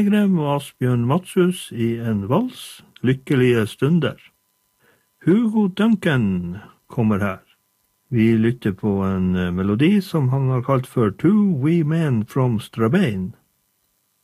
Grem og Asbjørn Matshus i en vals, lykkelige stunder. Hugo Duncan kommer her. Vi lytter på en melodi som han har kalt for Two Wee Men from Strabane.